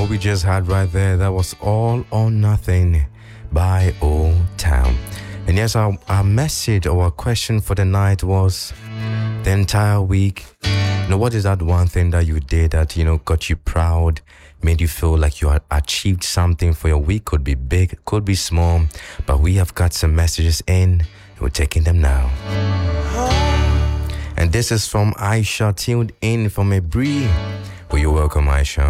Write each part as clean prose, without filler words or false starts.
what we just had right there, that was All or Nothing by Old Town. And yes, our message or our question for the night was the entire week. What is that one thing that you did that, got you proud, made you feel like you had achieved something for your week? Could be big, could be small, but we have got some messages in, and we're taking them now. And this is from Aisha, tuned in from Ebri. Well, you're welcome, Aisha.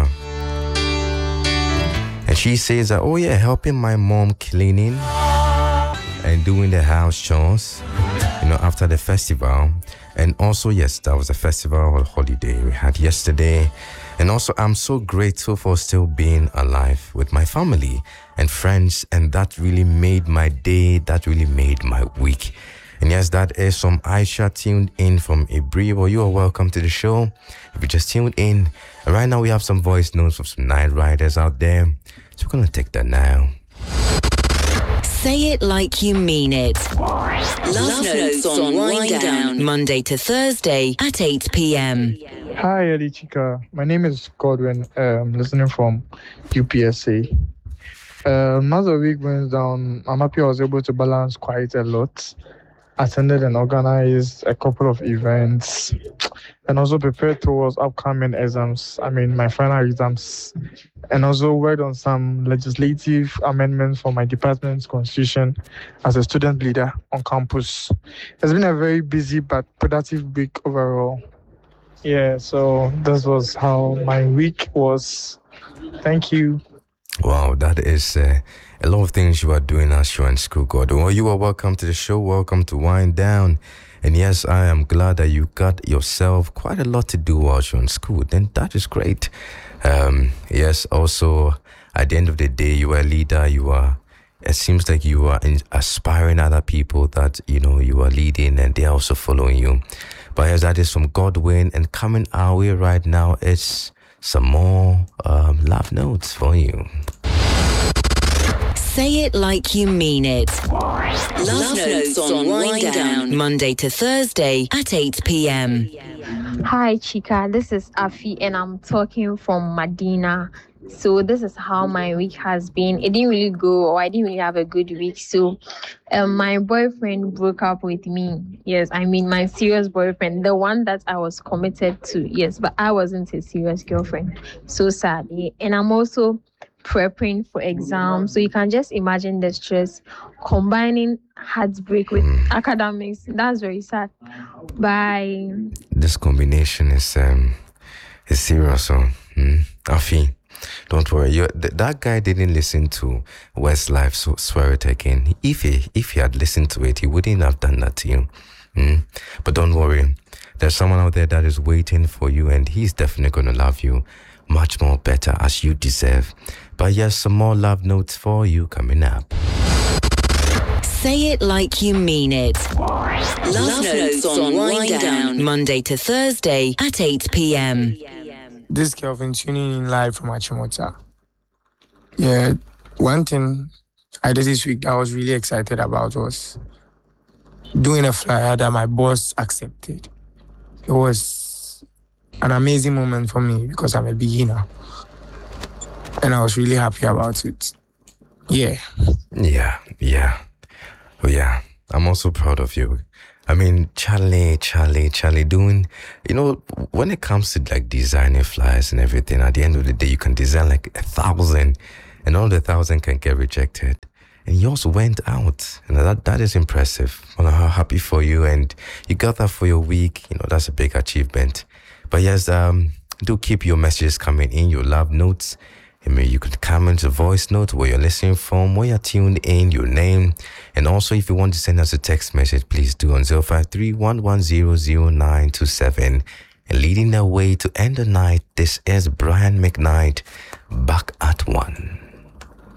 And she says that, helping my mom cleaning and doing the house chores, after the festival. And also, yes, that was a festival or holiday we had yesterday. And also, I'm so grateful for still being alive with my family and friends. And that really made my day. That really made my week. And yes, that is from Aisha, tuned in from Ibri. Well, you are welcome to the show. If you just tuned in, and right now we have some voice notes from some night riders out there. So we're going to take that now. Say it like you mean it. Love Notes on Wind Down, Monday to Thursday at 8 p.m. Hi, Eddie Chica. My name is Godwin, listening from UPSA. As the week went down, I'm happy I was able to balance quite a lot. Attended and organized a couple of events, and also prepared towards upcoming exams. My final exams, and also worked on some legislative amendments for my department's constitution as a student leader on campus. It's been a very busy but productive week overall. Yeah, so this was how my week was. Thank you. Wow, that is a lot of things you are doing as you're in school, God. Well, you are welcome to the show. Welcome to Wind Down. And yes, I am glad that you got yourself quite a lot to do while you're in school. Then that is great. Yes, also, at the end of the day, you are a leader. It seems like you are aspiring other people that, you are leading and they're also following you. But yes, that is from Godwin. And coming our way right now, it's some more love notes for you. Say it like you mean it. Love Notes on Wind Down, Monday to Thursday at 8 p.m. Hi, Chica. This is Afi, and I'm talking from Medina. So this is how my week has been. It didn't really go, or I didn't really have a good week. So my boyfriend broke up with me. Yes, my serious boyfriend, the one that I was committed to. Yes, but I wasn't a serious girlfriend. So sadly. And I'm also prepping for exams. So you can just imagine the stress combining heartbreak with academics. That's very sad. Bye. This combination is serious. So Afi, don't worry. That guy didn't listen to Westlife, so swear it again. If he had listened to it, he wouldn't have done that to you. But don't worry. There's someone out there that is waiting for you, and he's definitely going to love you much more better as you deserve. But yes, some more love notes for you coming up. Say it like you mean it. Love Notes on Wind Down, Monday to Thursday at 8 p.m. This Kelvin tuning in live from Achimota. Yeah, one thing I did this week that I was really excited about was doing a flyer that my boss accepted. It was an amazing moment for me because I'm a beginner. And I was really happy about it. Yeah. Oh, yeah. I'm also proud of you. Charlie doing, when it comes to like designing flyers and everything, at the end of the day, you can design like 1,000 and all the 1,000 can get rejected. And yours went out. And that is impressive. I'm happy for you. And you got that for your week. That's a big achievement. But yes, do keep your messages coming in, your love notes. You could comment a voice note where you're listening from, where you're tuned in, your name. And also, if you want to send us a text message, please do on 053-110-0927. And leading the way to end the night, this is Brian McKnight, Back at One.